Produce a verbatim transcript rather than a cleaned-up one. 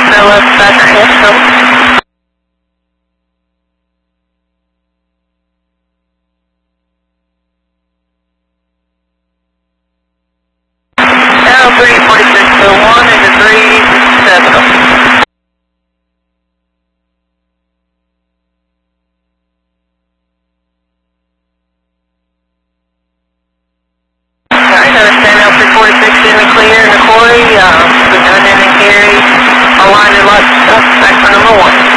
Philip, back to Hill. Now three forty-six oh one into three seven oh. Alright, understand now three forty-six in the clear in the quarry, um, we're doing in and carry, aligned and locked up, back for number one.